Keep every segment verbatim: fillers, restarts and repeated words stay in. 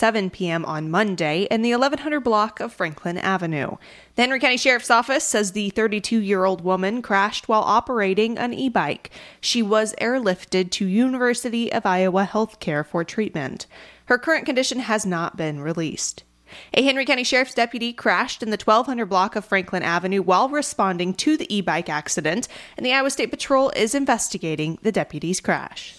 seven p.m. on Monday in the eleven hundred block of Franklin Avenue. The Henry County Sheriff's Office says the thirty-two-year-old woman crashed while operating an e-bike. She was airlifted to University of Iowa Healthcare for treatment. Her current condition has not been released. A Henry County Sheriff's deputy crashed in the twelve hundred block of Franklin Avenue while responding to the e-bike accident, and the Iowa State Patrol is investigating the deputy's crash.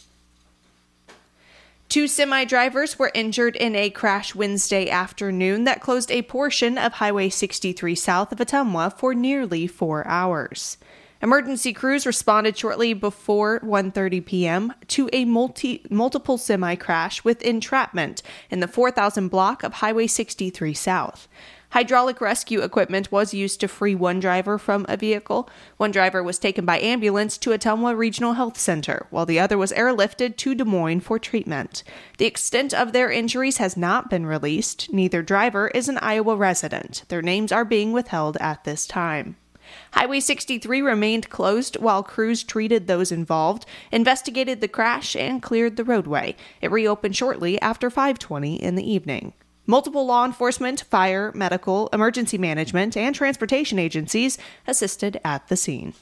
Two semi-drivers were injured in a crash Wednesday afternoon that closed a portion of Highway sixty-three south of Ottumwa for nearly four hours. Emergency crews responded shortly before one thirty p.m. to a multi, multiple semi-crash with entrapment in the four thousand block of Highway sixty-three South. Hydraulic rescue equipment was used to free one driver from a vehicle. One driver was taken by ambulance to Ottumwa Regional Health Center, while the other was airlifted to Des Moines for treatment. The extent of their injuries has not been released. Neither driver is an Iowa resident. Their names are being withheld at this time. Highway sixty-three remained closed while crews treated those involved, investigated the crash, and cleared the roadway. It reopened shortly after five twenty in the evening. Multiple law enforcement, fire, medical, emergency management, and transportation agencies assisted at the scene.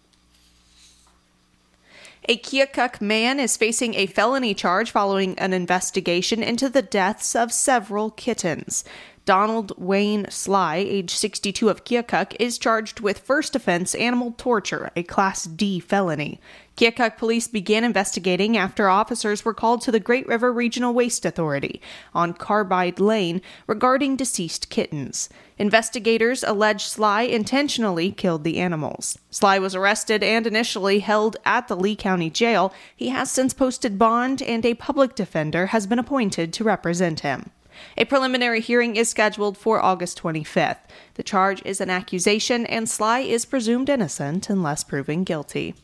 A Keokuk man is facing a felony charge following an investigation into the deaths of several kittens. Donald Wayne Sly, age sixty-two of Keokuk, is charged with first offense animal torture, a Class D felony. Keokuk police began investigating after officers were called to the Great River Regional Waste Authority on Carbide Lane regarding deceased kittens. Investigators allege Sly intentionally killed the animals. Sly was arrested and initially held at the Lee County Jail. He has since posted bond, and a public defender has been appointed to represent him. A preliminary hearing is scheduled for August twenty-fifth. The charge is an accusation, and Sly is presumed innocent unless proven guilty.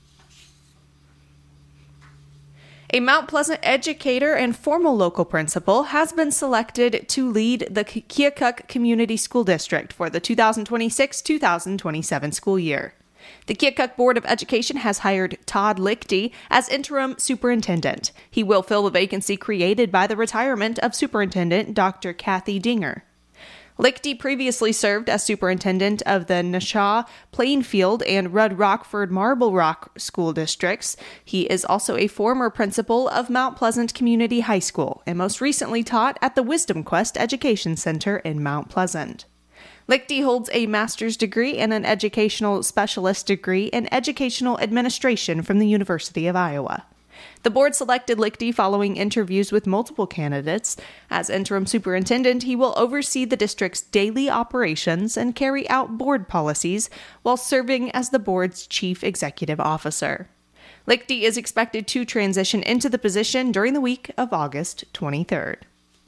A Mount Pleasant educator and former local principal has been selected to lead the Keokuk Community School District for the two thousand twenty-six two thousand twenty-seven school year. The Keokuk Board of Education has hired Todd Lichty as interim superintendent. He will fill the vacancy created by the retirement of Superintendent Doctor Kathy Dinger. Lichty previously served as superintendent of the Nashaw, Plainfield, and Red Rockford Marble Rock school districts. He is also a former principal of Mount Pleasant Community High School and most recently taught at the Wisdom Quest Education Center in Mount Pleasant. Lichty holds a master's degree and an educational specialist degree in educational administration from the University of Iowa. The board selected Lichty following interviews with multiple candidates. As interim superintendent, he will oversee the district's daily operations and carry out board policies while serving as the board's chief executive officer. Lichty is expected to transition into the position during the week of August twenty-third.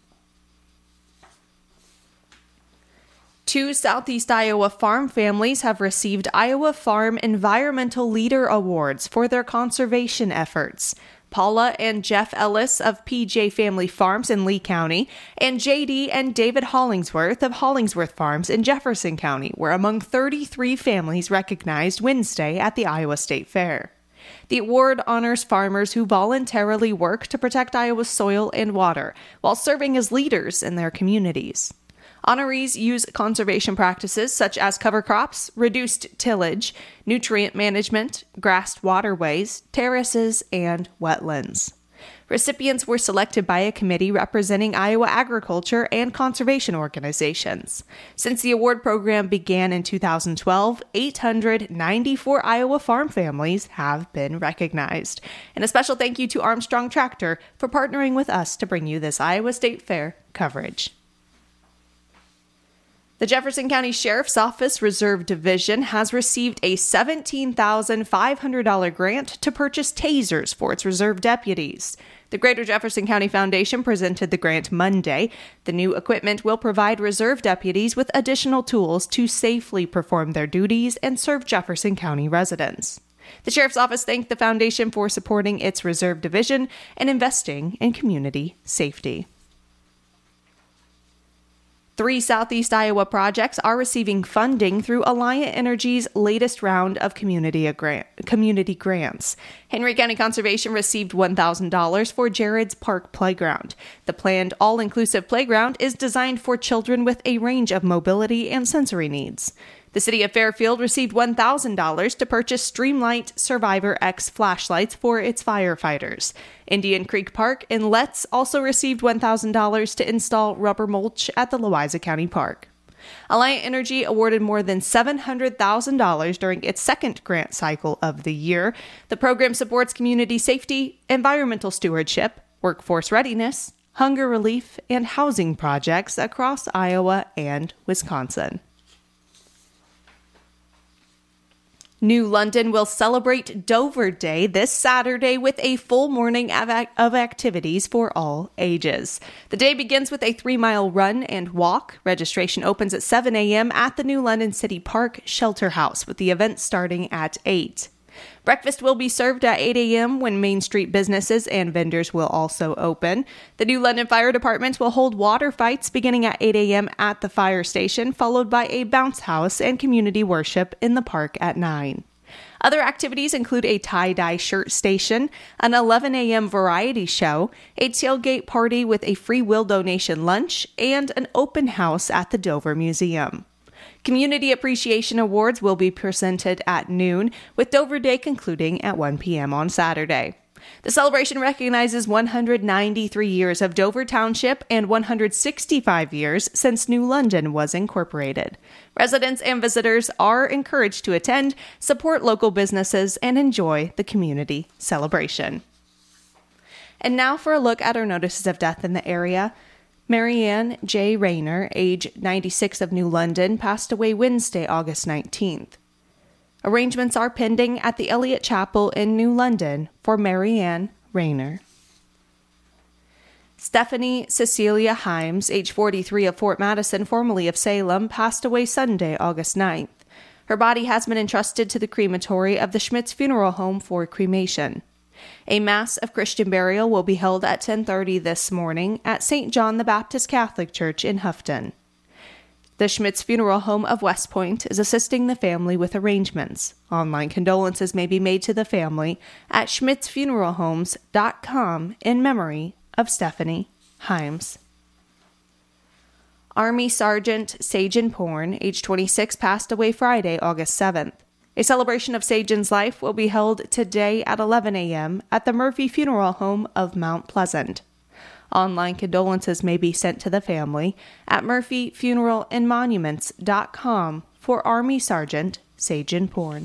Two Southeast Iowa farm families have received Iowa Farm Environmental Leader Awards for their conservation efforts. Paula and Jeff Ellis of P J Family Farms in Lee County and J D and David Hollingsworth of Hollingsworth Farms in Jefferson County were among thirty-three families recognized Wednesday at the Iowa State Fair. The award honors farmers who voluntarily work to protect Iowa's soil and water while serving as leaders in their communities. Honorees use conservation practices such as cover crops, reduced tillage, nutrient management, grassed waterways, terraces, and wetlands. Recipients were selected by a committee representing Iowa agriculture and conservation organizations. Since the award program began in two thousand twelve, eight hundred ninety-four Iowa farm families have been recognized. And a special thank you to Armstrong Tractor for partnering with us to bring you this Iowa State Fair coverage. The Jefferson County Sheriff's Office Reserve Division has received a seventeen thousand five hundred dollars grant to purchase tasers for its reserve deputies. The Greater Jefferson County Foundation presented the grant Monday. The new equipment will provide reserve deputies with additional tools to safely perform their duties and serve Jefferson County residents. The Sheriff's Office thanked the Foundation for supporting its Reserve Division and investing in community safety. Three Southeast Iowa projects are receiving funding through Alliant Energy's latest round of community, grant, community grants. Henry County Conservation received one thousand dollars for Jared's Park Playground. The planned all-inclusive playground is designed for children with a range of mobility and sensory needs. The city of Fairfield received one thousand dollars to purchase Streamlight Survivor X flashlights for its firefighters. Indian Creek Park in Letts also received one thousand dollars to install rubber mulch at the Louisa County Park. Alliant Energy awarded more than seven hundred thousand dollars during its second grant cycle of the year. The program supports community safety, environmental stewardship, workforce readiness, hunger relief, and housing projects across Iowa and Wisconsin. New London will celebrate Dover Day this Saturday with a full morning of, of activities for all ages. The day begins with a three-mile run and walk. Registration opens at seven a.m. at the New London City Park Shelter House, with the event starting at eight. Breakfast will be served at eight a.m. when Main Street businesses and vendors will also open. The New London Fire Department will hold water fights beginning at eight a.m. at the fire station, followed by a bounce house and community worship in the park at nine. Other activities include a tie-dye shirt station, an eleven a.m. variety show, a tailgate party with a free will donation lunch, and an open house at the Dover Museum. Community Appreciation Awards will be presented at noon, with Dover Day concluding at one p.m. on Saturday. The celebration recognizes one hundred ninety-three years of Dover Township and one hundred sixty-five years since New London was incorporated. Residents and visitors are encouraged to attend, support local businesses, and enjoy the community celebration. And now for a look at our notices of death in the area. Marianne J. Rayner, age ninety-six, of New London, passed away Wednesday, August nineteenth. Arrangements are pending at the Elliott Chapel in New London for Marianne Rayner. Stephanie Cecilia Himes, age forty-three, of Fort Madison, formerly of Salem, passed away Sunday, August ninth. Her body has been entrusted to the crematory of the Schmitz Funeral Home for cremation. A Mass of Christian burial will be held at ten thirty this morning at Saint John the Baptist Catholic Church in Houghton. The Schmitz Funeral Home of West Point is assisting the family with arrangements. Online condolences may be made to the family at schmitz funeral homes dot com in memory of Stephanie Himes. Army Sergeant Sagen Porn, age twenty-six, passed away Friday, August seventh. A celebration of Sagan's life will be held today at eleven a.m. at the Murphy Funeral Home of Mount Pleasant. Online condolences may be sent to the family at murphy funeral and monuments dot com for Army Sergeant Sagen Porn.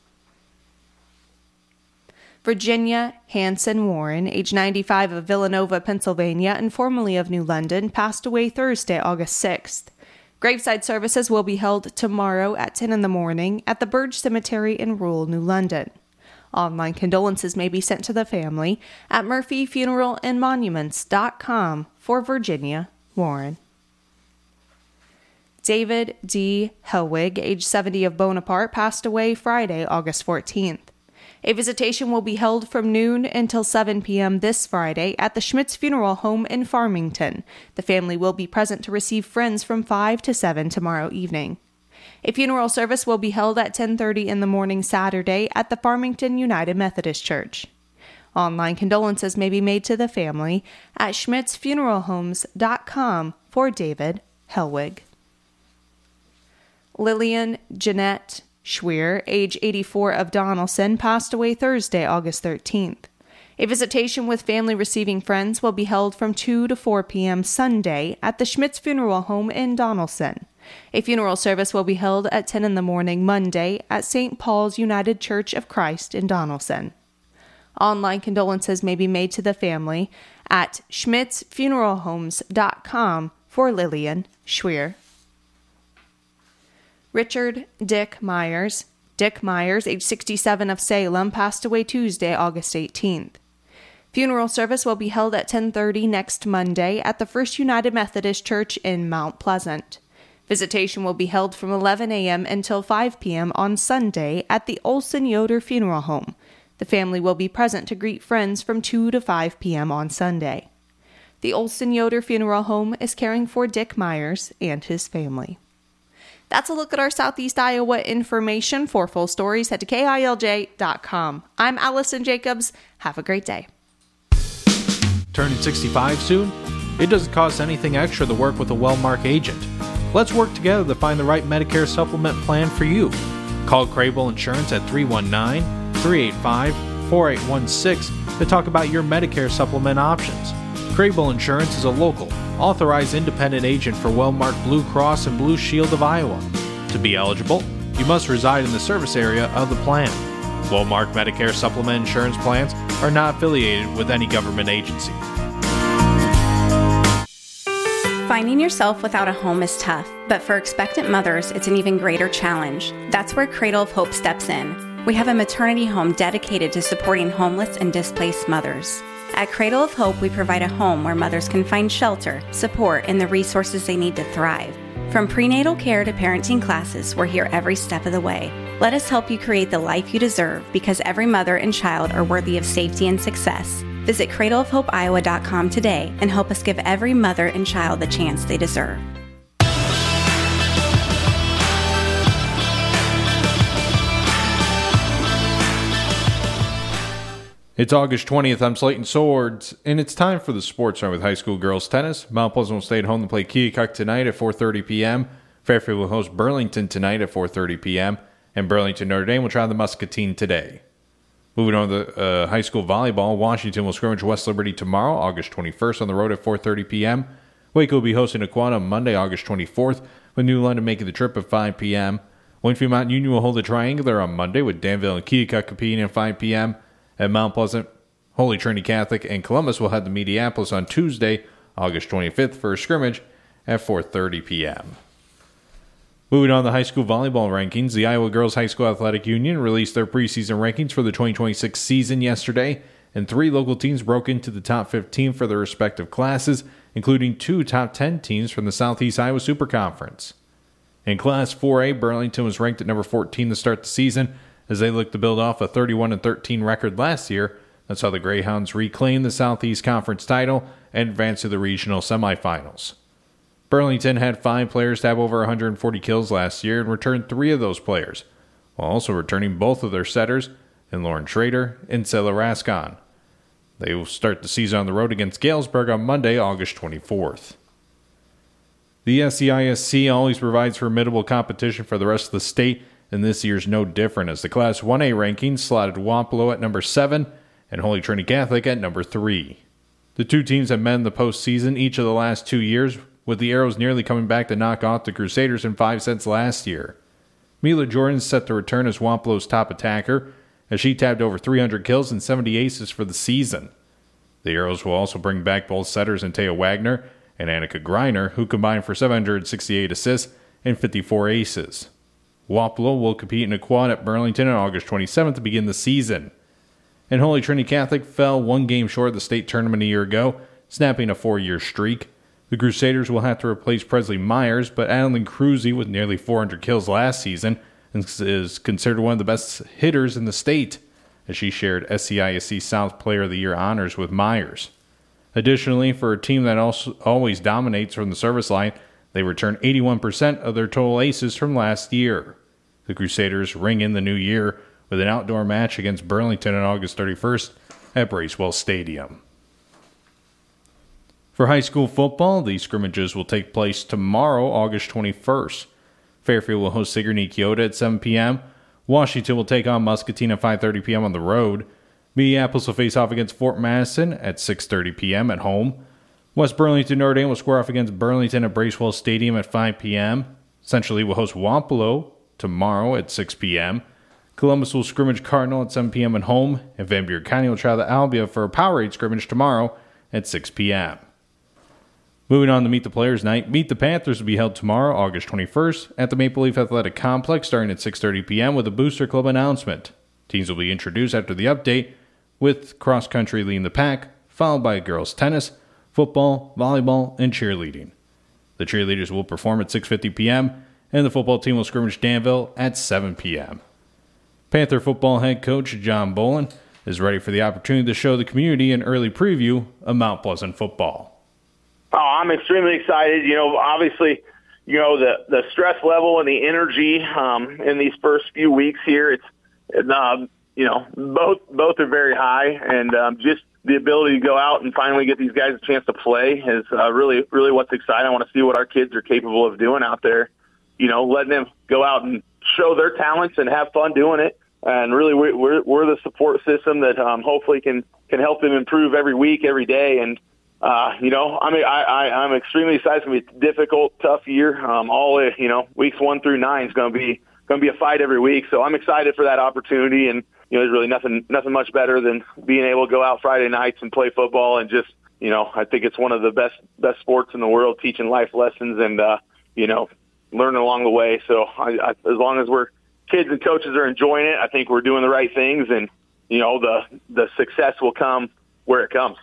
Virginia Hanson Warren, age ninety-five, of Villanova, Pennsylvania, and formerly of New London, passed away Thursday, August sixth. Graveside services will be held tomorrow at ten in the morning at the Burge Cemetery in rural New London. Online condolences may be sent to the family at murphy funeral and monuments dot com for Virginia Warren. David D. Helwig, age seventy, of Bonaparte, passed away Friday, August fourteenth. A visitation will be held from noon until seven p.m. this Friday at the Schmitz Funeral Home in Farmington. The family will be present to receive friends from five to seven tomorrow evening. A funeral service will be held at ten thirty in the morning Saturday at the Farmington United Methodist Church. Online condolences may be made to the family at schmitz funeral homes dot com for David Helwig. Lillian Jeanette Schweer, age eighty-four, of Donelson, passed away Thursday, August thirteenth. A visitation with family receiving friends will be held from two to four p.m. Sunday at the Schmitz Funeral Home in Donelson. A funeral service will be held at ten in the morning Monday at Saint Paul's United Church of Christ in Donelson. Online condolences may be made to the family at schmitz funeral homes dot com for Lillian Schweer. Richard Dick Myers, Dick Myers, age sixty-seven, of Salem, passed away Tuesday, August eighteenth. Funeral service will be held at ten thirty next Monday at the First United Methodist Church in Mount Pleasant. Visitation will be held from eleven a.m. until five p.m. on Sunday at the Olson Yoder Funeral Home. The family will be present to greet friends from two to five p.m. on Sunday. The Olson Yoder Funeral Home is caring for Dick Myers and his family. That's a look at our Southeast Iowa information. For full stories, head to K I L J dot com. I'm Allison Jacobs. Have a great day. Turning sixty-five soon? It doesn't cost anything extra to work with a Wellmark agent. Let's work together to find the right Medicare supplement plan for you. Call Crable Insurance at three one nine, three eight five, four eight one six to talk about your Medicare supplement options. Crable Insurance is a local, authorized independent agent for Wellmark Blue Cross and Blue Shield of Iowa. To be eligible, you must reside in the service area of the plan. Wellmark Medicare supplement insurance plans are not affiliated with any government agency. Finding yourself without a home is tough, but for expectant mothers, it's an even greater challenge. That's where Cradle of Hope steps in. We have a maternity home dedicated to supporting homeless and displaced mothers. At Cradle of Hope, we provide a home where mothers can find shelter, support, and the resources they need to thrive. From prenatal care to parenting classes, we're here every step of the way. Let us help you create the life you deserve, because every mother and child are worthy of safety and success. Visit cradle of hope iowa dot com today and help us give every mother and child the chance they deserve. It's August twentieth, I'm Slayton Swords, and it's time for the Sports Night with high school girls tennis. Mount Pleasant will stay at home to play Keokuk tonight at four thirty p.m. Fairfield will host Burlington tonight at four thirty p.m. And Burlington Notre Dame will try the Muscatine today. Moving on to the uh, high school volleyball, Washington will scrimmage West Liberty tomorrow, August twenty-first, on the road at four thirty p.m. Waco will be hosting Aquana on Monday, August twenty-fourth, with New London making the trip at five p.m. Winfield Mountain Union will hold a triangular on Monday, with Danville and Keokuk competing at five p.m. At Mount Pleasant, Holy Trinity Catholic and Columbus will head to Mediapolis on Tuesday, August twenty-fifth, for a scrimmage at four thirty p.m. Moving on to high school volleyball rankings, the Iowa Girls High School Athletic Union released their preseason rankings for the twenty twenty-six season yesterday, and three local teams broke into the top fifteen for their respective classes, including two top ten teams from the Southeast Iowa Super Conference. In Class four A, Burlington was ranked at number fourteen to start the season, as they look to build off a thirty-one and thirteen record last year. That's how the Greyhounds reclaimed the Southeast Conference title and advanced to the regional semifinals. Burlington had five players to have over one hundred forty kills last year and returned three of those players, while also returning both of their setters in Lauren Schrader and Sela Rascon. They will start the season on the road against Galesburg on Monday, August twenty-fourth. The S C I S C always provides formidable competition for the rest of the state, and this year's no different, as the Class one A rankings slotted Wapello at number seven and Holy Trinity Catholic at number three. The two teams have met in the postseason each of the last two years, with the Arrows nearly coming back to knock off the Crusaders in five sets last year. Mila Jordan is set to return as Wapello's top attacker, as she tabbed over three hundred kills and seventy aces for the season. The Arrows will also bring back both setters Antea Wagner and Annika Greiner, who combined for seven hundred sixty-eight assists and fifty-four aces. Wapello will compete in a quad at Burlington on August twenty-seventh to begin the season. And Holy Trinity Catholic fell one game short of the state tournament a year ago, snapping a four-year streak. The Crusaders will have to replace Presley Myers, but Adeline Cruzy, with nearly four hundred kills last season, is considered one of the best hitters in the state, as she shared S C I S C South Player of the Year honors with Myers. Additionally, for a team that also always dominates from the service line, they return eighty-one percent of their total aces from last year. The Crusaders ring in the new year with an outdoor match against Burlington on August thirty-first at Bracewell Stadium. For high school football, the scrimmages will take place tomorrow, August twenty-first. Fairfield will host Sigourney Keota at seven p.m. Washington will take on Muscatine at five thirty p.m. on the road. Minneapolis will face off against Fort Madison at six thirty p.m. at home. West Burlington Notre Dame will square off against Burlington at Bracewell Stadium at five p.m. Central Lee will host Wapello tomorrow at six p.m. Columbus will scrimmage Cardinal at seven p.m. at home, and Van Buren County will travel to Albia for a Powerade scrimmage tomorrow at six p.m. Moving on to Meet the Players Night, Meet the Panthers will be held tomorrow, August twenty-first, at the Maple Leaf Athletic Complex starting at six thirty p.m. with a Booster Club announcement. Teams will be introduced after the update, with cross-country leading the pack, followed by girls tennis, football, volleyball, and cheerleading. The cheerleaders will perform at six fifty p.m., and the football team will scrimmage Danville at seven p.m. Panther football head coach John Bolin is ready for the opportunity to show the community an early preview of Mount Pleasant football. Oh, I'm extremely excited. You know, obviously, you know, the, the stress level and the energy um, in these first few weeks here, it's, it's um, you know, both both are very high, and um, just the ability to go out and finally get these guys a chance to play is uh, really, really what's exciting. I want to see what our kids are capable of doing out there, you know, letting them go out and show their talents and have fun doing it. And really, we're, we're the support system that um, hopefully can, can help them improve every week, every day. And, uh, you know, I mean, I, I, I'm extremely excited. It's going to be a difficult, tough year. Um, all, you know, weeks one through nine is going to be going to be a fight every week. So I'm excited for that opportunity. And, you know, there's really nothing, nothing much better than being able to go out Friday nights and play football. And just, you know, I think it's one of the best, best sports in the world, teaching life lessons and, uh, you know, learning along the way. So I, I, as long as we're kids and coaches are enjoying it, I think we're doing the right things, and, you know, the, the success will come where it comes.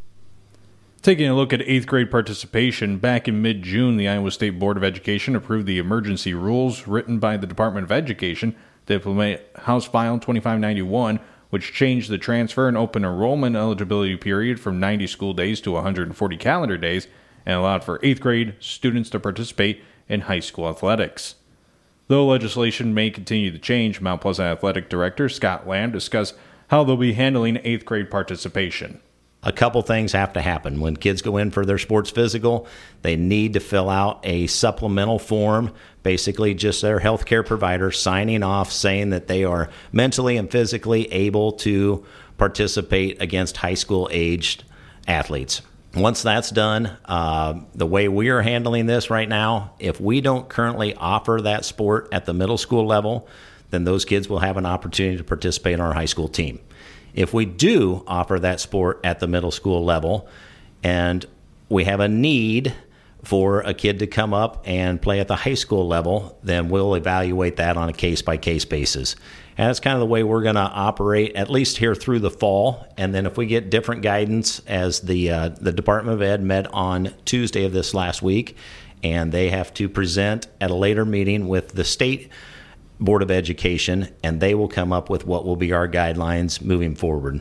Taking a look at eighth grade participation, back in mid-June, the Iowa State Board of Education approved the emergency rules written by the Department of Education to implement House File twenty-five ninety-one, which changed the transfer and open enrollment eligibility period from ninety school days to one hundred forty calendar days, and allowed for eighth grade students to participate in high school athletics. Though legislation may continue to change, Mount Pleasant Athletic Director Scott Lamb discussed how they'll be handling eighth grade participation. A couple things have to happen. When kids go in for their sports physical, they need to fill out a supplemental form, basically just their healthcare provider signing off saying that they are mentally and physically able to participate against high school aged athletes. Once that's done, uh, the way we are handling this right now, if we don't currently offer that sport at the middle school level, then those kids will have an opportunity to participate in our high school team. If we do offer that sport at the middle school level and we have a need for a kid to come up and play at the high school level, then we'll evaluate that on a case-by-case basis. And that's kind of the way we're going to operate, at least here through the fall. And then if we get different guidance, as the uh, the Department of Ed met on Tuesday of this last week, and they have to present at a later meeting with the state Board of Education, and they will come up with what will be our guidelines moving forward.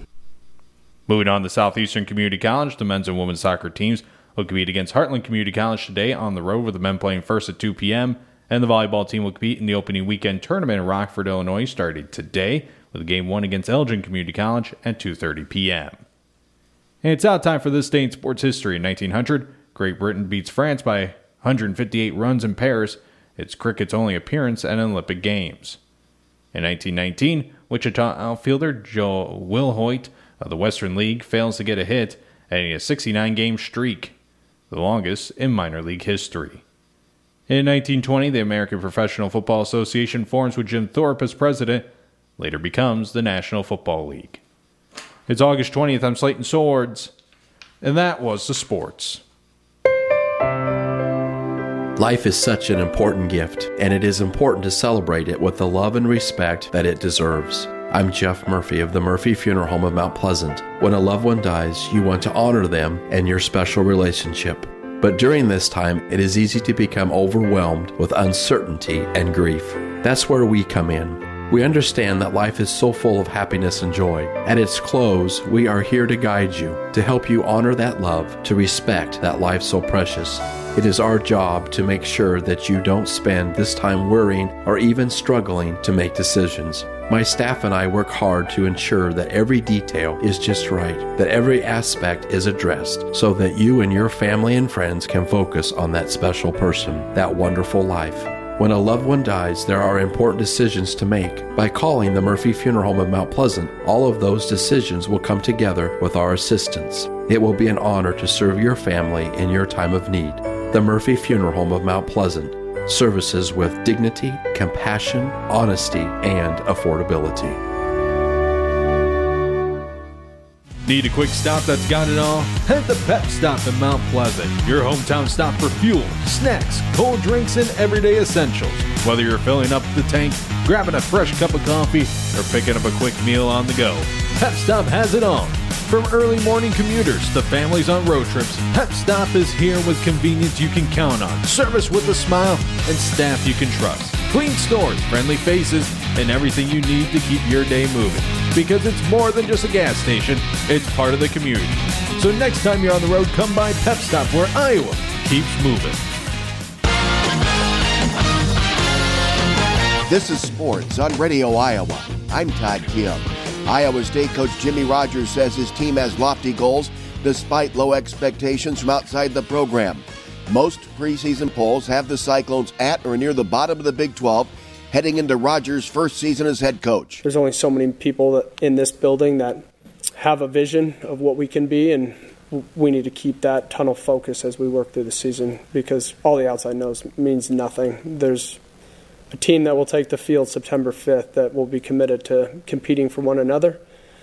Moving on to Southeastern Community College, the men's and women's soccer teams will compete against Heartland Community College today on the road, with the men playing first at two p.m., and the volleyball team will compete in the opening weekend tournament in Rockford, Illinois, starting today, with game one against Elgin Community College at two thirty p.m. And it's out time for this day in sports history. In nineteen hundred, Great Britain beats France by one hundred fifty-eight runs in Paris, its cricket's only appearance at Olympic Games. In nineteen nineteen, Wichita outfielder Joe Wilhoit of the Western League fails to get a hit, ending a sixty-nine game streak, the longest in minor league history. In nineteen twenty, the American Professional Football Association forms with Jim Thorpe as president, later becomes the National Football League. It's August twentieth, I'm Slayton Swords, and that was the sports. Life is such an important gift, and it is important to celebrate it with the love and respect that it deserves. I'm Jeff Murphy of the Murphy Funeral Home of Mount Pleasant. When a loved one dies, you want to honor them and your special relationship. But during this time, it is easy to become overwhelmed with uncertainty and grief. That's where we come in. We understand that life is so full of happiness and joy. At its close, we are here to guide you, to help you honor that love, to respect that life so precious. It is our job to make sure that you don't spend this time worrying or even struggling to make decisions. My staff and I work hard to ensure that every detail is just right, that every aspect is addressed, so that you and your family and friends can focus on that special person, that wonderful life. When a loved one dies, there are important decisions to make. By calling the Murphy Funeral Home of Mount Pleasant, all of those decisions will come together with our assistance. It will be an honor to serve your family in your time of need. The Murphy Funeral Home of Mount Pleasant. Services with dignity, compassion, honesty, and affordability. Need a quick stop that's got it all? Head to Pep Stop in Mount Pleasant, your hometown stop for fuel, snacks, cold drinks, and everyday essentials. Whether you're filling up the tank, grabbing a fresh cup of coffee, or picking up a quick meal on the go, Pep Stop has it all. From early morning commuters to families on road trips, Pep Stop is here with convenience you can count on, service with a smile, and staff you can trust. Clean stores, friendly faces, and everything you need to keep your day moving. Because it's more than just a gas station, it's part of the community. So next time you're on the road, come by Pep Stop, where Iowa keeps moving. This is Sports on Radio Iowa. I'm Todd Kim. Iowa State coach Jimmy Rogers says his team has lofty goals despite low expectations from outside the program. Most preseason polls have the Cyclones at or near the bottom of the Big twelve, heading into Rogers' first season as head coach. There's only so many people that, in this building that have a vision of what we can be, and we need to keep that tunnel focus as we work through the season, because all the outside noise means nothing. There's a team that will take the field September fifth that will be committed to competing for one another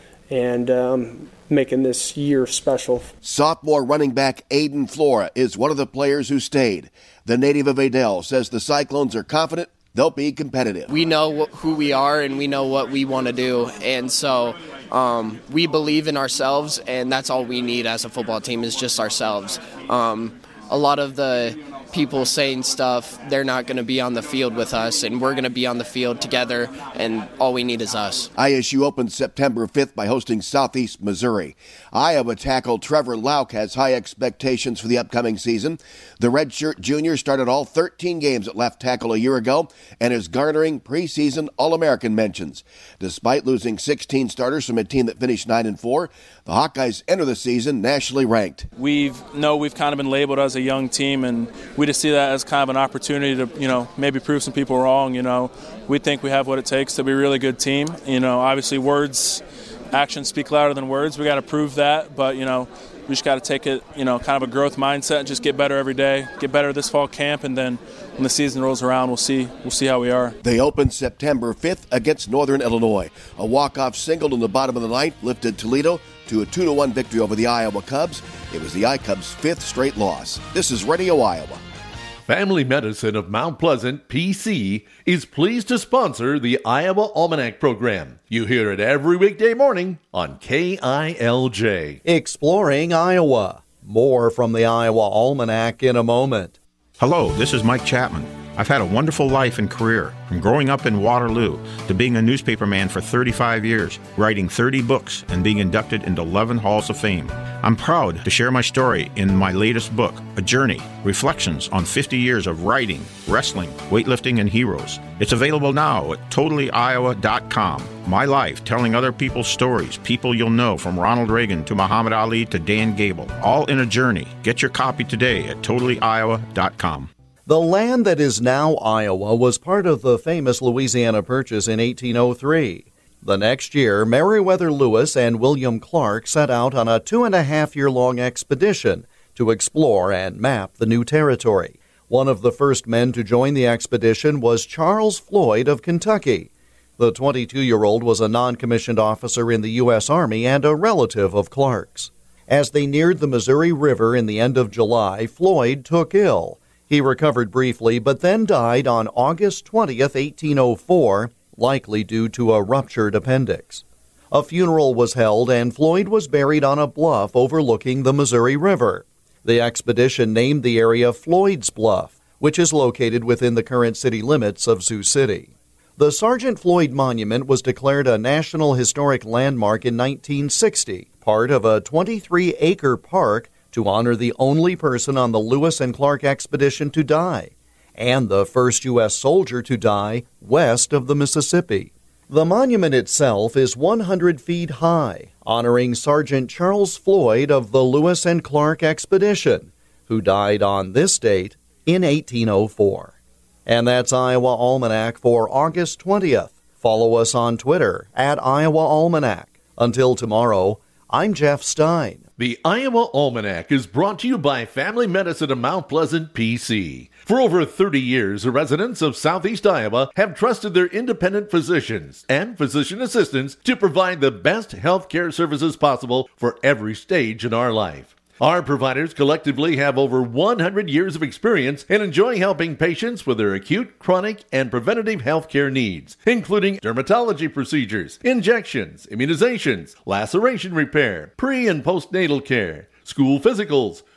and um, making this year special. Sophomore running back Aiden Flora is one of the players who stayed. The native of Adel says the Cyclones are confident they'll be competitive. We know who we are and we know what we want to do, and so um, we believe in ourselves, and that's all we need as a football team is just ourselves. Um, a lot of the people saying stuff, they're not going to be on the field with us, and we're going to be on the field together, and all we need is us. I S U opens September fifth by hosting Southeast Missouri. Iowa tackle Trevor Lauk has high expectations for the upcoming season. The redshirt junior started all thirteen games at left tackle a year ago and is garnering preseason All-American mentions. Despite losing sixteen starters from a team that finished nine and four, the Hawkeyes enter the season nationally ranked. We know we've kind of been labeled as a young team, and we just see that as kind of an opportunity to, you know, maybe prove some people wrong. You know, we think we have what it takes to be a really good team. You know, obviously words, actions speak louder than words. We got to prove that, but, you know, we just got to take it, you know, kind of a growth mindset and just get better every day, get better this fall camp, and then when the season rolls around, we'll see we'll see how we are. They open September fifth against Northern Illinois. A walk-off single in the bottom of the ninth lifted Toledo to a two to one victory over the Iowa Cubs. It was the I-Cubs' fifth straight loss. This is Radio Iowa. Family Medicine of Mount Pleasant, P C, is pleased to sponsor the Iowa Almanac program. You hear it every weekday morning on K I L J. Exploring Iowa. More from the Iowa Almanac in a moment. Hello, this is Mike Chapman. I've had a wonderful life and career, from growing up in Waterloo to being a newspaperman for thirty-five years, writing thirty books, and being inducted into eleven Halls of Fame. I'm proud to share my story in my latest book, A Journey, Reflections on fifty years of writing, wrestling, weightlifting, and heroes. It's available now at totally iowa dot com. My life telling other people's stories, people you'll know from Ronald Reagan to Muhammad Ali to Dan Gable, all in a journey. Get your copy today at totally iowa dot com. The land that is now Iowa was part of the famous Louisiana Purchase in eighteen oh three. The next year, Meriwether Lewis and William Clark set out on a two-and-a-half-year-long expedition to explore and map the new territory. One of the first men to join the expedition was Charles Floyd of Kentucky. The twenty-two-year-old was a non-commissioned officer in the U S Army and a relative of Clark's. As they neared the Missouri River in the end of July, Floyd took ill. He recovered briefly, but then died on August twentieth, eighteen oh four, likely due to a ruptured appendix. A funeral was held, and Floyd was buried on a bluff overlooking the Missouri River. The expedition named the area Floyd's Bluff, which is located within the current city limits of Sioux City. The Sergeant Floyd Monument was declared a National Historic Landmark in nineteen sixty, part of a twenty-three acre park to honor the only person on the Lewis and Clark expedition to die, and the first U S soldier to die west of the Mississippi. The monument itself is one hundred feet high, honoring Sergeant Charles Floyd of the Lewis and Clark expedition, who died on this date in eighteen oh four. And that's Iowa Almanac for August twentieth. Follow us on Twitter at Iowa Almanac. Until tomorrow, I'm Jeff Stein. The Iowa Almanac is brought to you by Family Medicine of Mount Pleasant, P C. For over thirty years, the residents of Southeast Iowa have trusted their independent physicians and physician assistants to provide the best health care services possible for every stage in our life. Our providers collectively have over one hundred years of experience and enjoy helping patients with their acute, chronic, and preventative health care needs, including dermatology procedures, injections, immunizations, laceration repair, pre- and postnatal care, school physicals,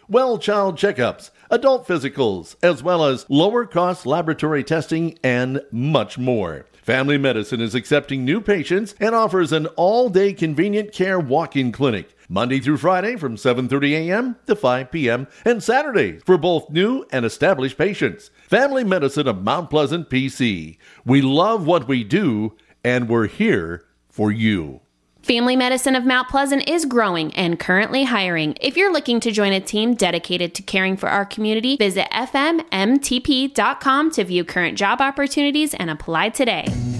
well child checkups, adult physicals, as well as lower-cost laboratory testing and much more. Family Medicine is accepting new patients and offers an all-day convenient care walk-in clinic, Monday through Friday from seven thirty a.m. to five p.m. and Saturdays for both new and established patients. Family Medicine of Mount Pleasant, P C. We love what we do, and we're here for you. Family Medicine of Mount Pleasant is growing and currently hiring. If you're looking to join a team dedicated to caring for our community, visit f m m t p dot com to view current job opportunities and apply today.